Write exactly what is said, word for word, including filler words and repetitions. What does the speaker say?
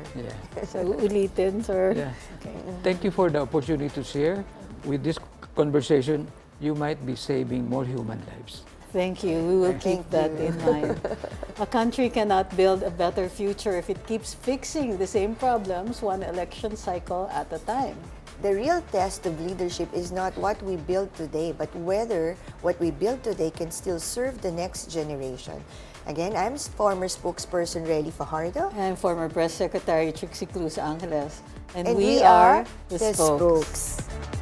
Yeah. So, ulitin, sir. Yeah. Okay. Thank you for the opportunity to share. With this conversation, you might be saving more human lives. Thank you. We will keep Thank that you. in mind. A country cannot build a better future if it keeps fixing the same problems one election cycle at a time. The real test of leadership is not what we build today, but whether what we build today can still serve the next generation. Again, I'm former spokesperson Relly Fajardo. And I'm former Press Secretary Trixie Cruz Angeles. And, And we, we are are the, the Spokes. Spokes.